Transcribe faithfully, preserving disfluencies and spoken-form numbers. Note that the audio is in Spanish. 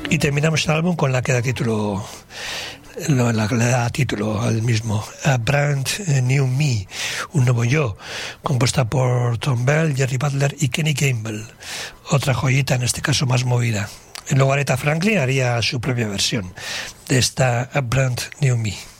Y terminamos el álbum con la que da título, la que le da título al mismo, A Brand New Me, un nuevo yo, compuesta por Thom Bell, Jerry Butler y Kenny Gamble, otra joyita, en este caso más movida. Luego Aretha Franklin haría su propia versión de esta A Brand New Me.